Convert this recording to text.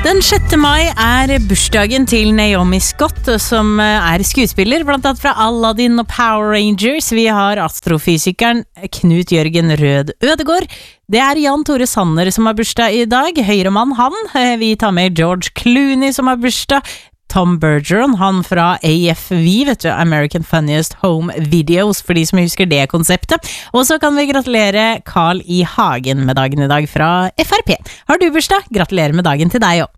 Den 6. mai bursdagen til Naomi Scott, som skuespiller, blant annet fra Aladdin og Power Rangers. Vi har astrofysikeren Knut Jørgen Rød Ødegård. Det Jan Tore Sanner som har bursdag i dag. Høyremann han. Vi tar med George Clooney som har bursdag. Tom Bergeron, han fra AFV, vet du, American Funniest Home Videos, for de som husker det konseptet. Og så kan vi gratulere Carl I. Hagen med dagen i dag fra FRP. Har du bursdag? Gratulerer med dagen til deg også.